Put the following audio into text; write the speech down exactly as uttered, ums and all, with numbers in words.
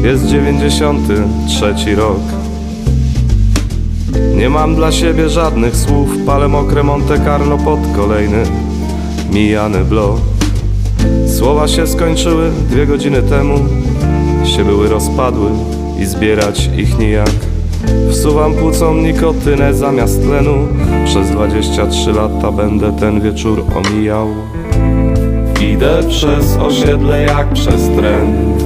Jest dziewięćdziesiąty trzeci rok. Nie mam dla siebie żadnych słów. Palę mokre Monte Carlo pod kolejny mijany blok. Słowa się skończyły dwie godziny temu. Się były rozpadły i zbierać ich nijak. Wsuwam płucom nikotynę zamiast tlenu. Przez dwadzieścia trzy lata będę ten wieczór omijał. Idę przez osiedle jak przez tren.